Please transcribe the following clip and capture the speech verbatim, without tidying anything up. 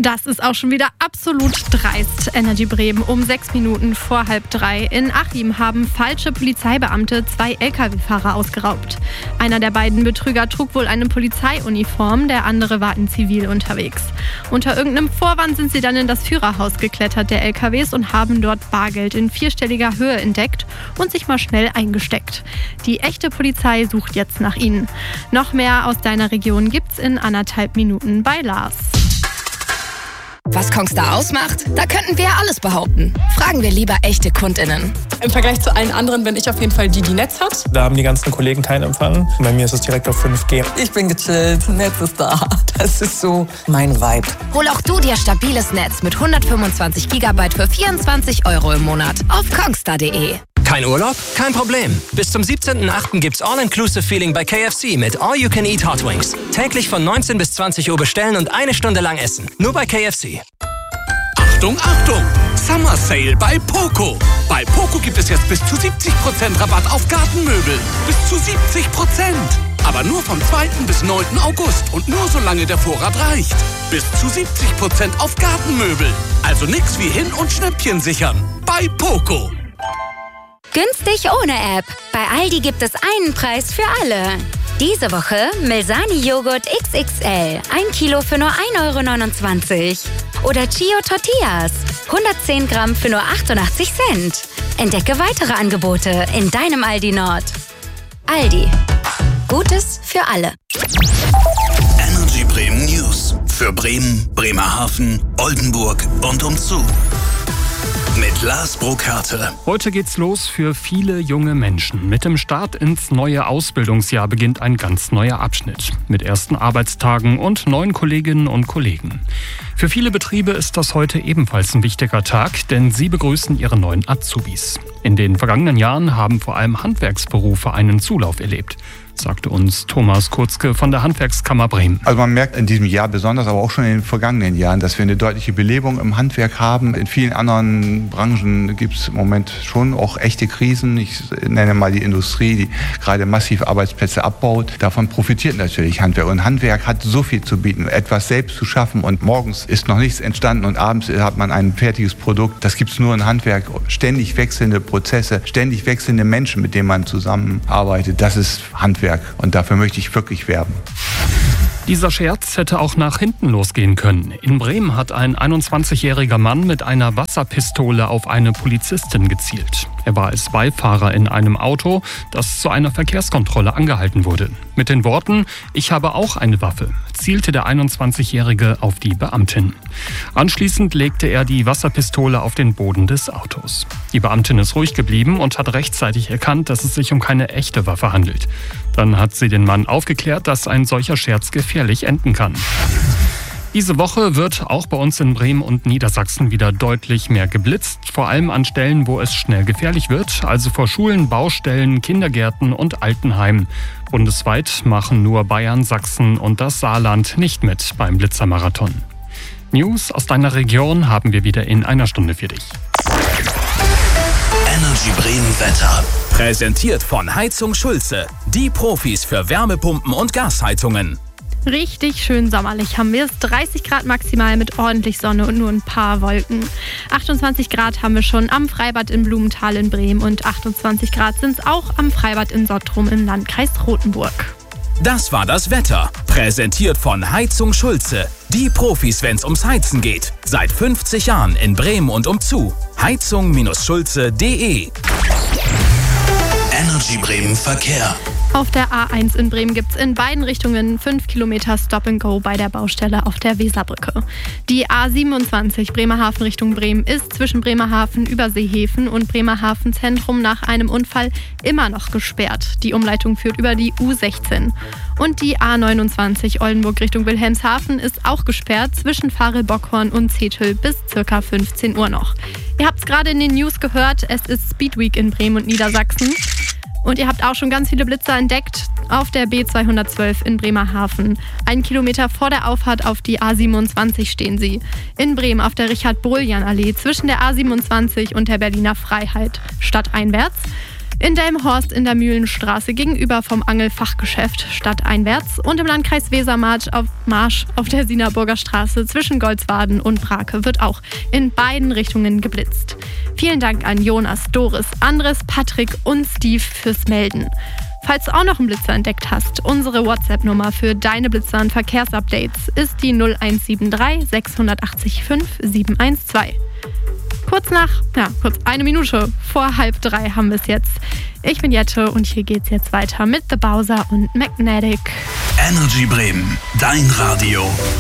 Das ist auch schon wieder absolut dreist. Energy Bremen um sechs Minuten vor halb drei. In Achim haben falsche Polizeibeamte zwei L K W-Fahrer ausgeraubt. Einer der beiden Betrüger trug wohl eine Polizeiuniform, der andere war in Zivil unterwegs. Unter irgendeinem Vorwand sind sie dann in das Führerhaus geklettert der L K Ws und haben dort Bargeld in vierstelliger Höhe entdeckt und sich mal schnell eingesteckt. Die echte Polizei sucht jetzt nach ihnen. Noch mehr aus deiner Region gibt's in anderthalb Minuten bei Lars. Was Kongstar ausmacht? Da könnten wir ja alles behaupten. Fragen wir lieber echte KundInnen. Im Vergleich zu allen anderen bin ich auf jeden Fall die, die Netz hat. Da haben die ganzen Kollegen keinen Empfang. Bei mir ist es direkt auf fünf G. Ich bin gechillt, Netz ist da. Das ist so mein Vibe. Hol auch du dir stabiles Netz mit hundertfünfundzwanzig Gigabyte für vierundzwanzig Euro im Monat auf kongstar punkt de. Kein Urlaub? Kein Problem. Bis zum siebzehnten achten gibt's All-Inclusive-Feeling bei K F C mit All-You-Can-Eat Hot Wings. Täglich von neunzehn bis zwanzig Uhr bestellen und eine Stunde lang essen. Nur bei K F C. Achtung, Achtung! Summer Sale bei Poco. Bei Poco gibt es jetzt bis zu siebzig Prozent Rabatt auf Gartenmöbel. Bis zu siebzig Prozent. Aber nur vom zweiten bis neunten August und nur solange der Vorrat reicht. Bis zu siebzig Prozent auf Gartenmöbel. Also nix wie hin und Schnäppchen sichern. Bei Poco. Günstig ohne App. Bei Aldi gibt es einen Preis für alle. Diese Woche Milsani-Joghurt X X L. Ein Kilo für nur ein Euro neunundzwanzig. Oder Chio Tortillas. hundertzehn Gramm für nur achtundachtzig Cent. Entdecke weitere Angebote in deinem Aldi Nord. Aldi. Gutes für alle. Energy Bremen News. Für Bremen, Bremerhaven, Oldenburg und umzu. Mit Lars Burkhardt. Heute geht's los für viele junge Menschen. Mit dem Start ins neue Ausbildungsjahr beginnt ein ganz neuer Abschnitt. Mit ersten Arbeitstagen und neuen Kolleginnen und Kollegen. Für viele Betriebe ist das heute ebenfalls ein wichtiger Tag, denn sie begrüßen ihre neuen Azubis. In den vergangenen Jahren haben vor allem Handwerksberufe einen Zulauf erlebt, sagte uns Thomas Kurzke von der Handwerkskammer Bremen. Also man merkt in diesem Jahr besonders, aber auch schon in den vergangenen Jahren, dass wir eine deutliche Belebung im Handwerk haben. In vielen anderen Branchen gibt es im Moment schon auch echte Krisen. Ich nenne mal die Industrie, die gerade massiv Arbeitsplätze abbaut. Davon profitiert natürlich Handwerk. Und Handwerk hat so viel zu bieten, etwas selbst zu schaffen. Und morgens ist noch nichts entstanden und abends hat man ein fertiges Produkt. Das gibt es nur in Handwerk. Ständig wechselnde Prozesse, ständig wechselnde Menschen, mit denen man zusammenarbeitet. Das ist Handwerk. Und dafür möchte ich wirklich werben. Dieser Scherz hätte auch nach hinten losgehen können. In Bremen hat ein einundzwanzigjähriger Mann mit einer Wasserpistole auf eine Polizistin gezielt. Er war als Beifahrer in einem Auto, das zu einer Verkehrskontrolle angehalten wurde. Mit den Worten, ich habe auch eine Waffe, zielte der einundzwanzigjährige auf die Beamtin. Anschließend legte er die Wasserpistole auf den Boden des Autos. Die Beamtin ist ruhig geblieben und hat rechtzeitig erkannt, dass es sich um keine echte Waffe handelt. Dann hat sie den Mann aufgeklärt, dass ein solcher Scherz gefährlich enden kann. Diese Woche wird auch bei uns in Bremen und Niedersachsen wieder deutlich mehr geblitzt, vor allem an Stellen, wo es schnell gefährlich wird, also vor Schulen, Baustellen, Kindergärten und Altenheimen. Bundesweit machen nur Bayern, Sachsen und das Saarland nicht mit beim Blitzermarathon. News aus deiner Region haben wir wieder in einer Stunde für dich. Energy Bremen Wetter. Präsentiert von Heizung Schulze. Die Profis für Wärmepumpen und Gasheizungen. Richtig schön sommerlich haben wir es. dreißig Grad maximal mit ordentlich Sonne und nur ein paar Wolken. achtundzwanzig Grad haben wir schon am Freibad in Blumenthal in Bremen und achtundzwanzig Grad sind es auch am Freibad in Sottrum im Landkreis Rothenburg. Das war das Wetter. Präsentiert von Heizung Schulze. Die Profis, wenn es ums Heizen geht. Seit fünfzig Jahren in Bremen und umzu. heizung Schulze punkt de. Energy Bremen Verkehr. Auf der A eins in Bremen gibt es in beiden Richtungen fünf Kilometer Stop and Go bei der Baustelle auf der Weserbrücke. Die A siebenundzwanzig Bremerhaven Richtung Bremen ist zwischen Bremerhaven über Seehefen und Bremerhaven Zentrum nach einem Unfall immer noch gesperrt. Die Umleitung führt über die U sechzehn. Und die A neunundzwanzig Oldenburg Richtung Wilhelmshaven ist auch gesperrt zwischen Farel-Bockhorn und Zethel bis ca. fünfzehn Uhr noch. Ihr habt es gerade in den News gehört, es ist Speedweek in Bremen und Niedersachsen. Und ihr habt auch schon ganz viele Blitzer entdeckt auf der B zweihundertzwölf in Bremerhaven. Einen Kilometer vor der Auffahrt auf die A siebenundzwanzig stehen sie. In Bremen auf der Richard-Broljan-Allee zwischen der A siebenundzwanzig und der Berliner Freiheit stadteinwärts. In Delmenhorst in der Mühlenstraße gegenüber vom Angelfachgeschäft stadteinwärts und im Landkreis Wesermarsch auf, Marsch auf der Sienerburger Straße zwischen Golzwaden und Brake wird auch in beiden Richtungen geblitzt. Vielen Dank an Jonas, Doris, Andres, Patrick und Steve fürs Melden. Falls du auch noch einen Blitzer entdeckt hast, unsere WhatsApp-Nummer für deine Blitzer und Verkehrsupdates ist die null eins sieben drei sechs acht fünf sieben eins zwei. Kurz nach, ja, kurz eine Minute vor halb drei haben wir es jetzt. Ich bin Jette und hier geht's jetzt weiter mit The Bowser und Magnetic. Energy Bremen, dein Radio.